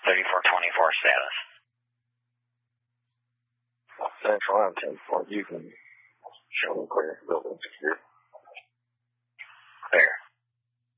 3424 status. Central, I'm 10-4. You can show me clear. Building secure.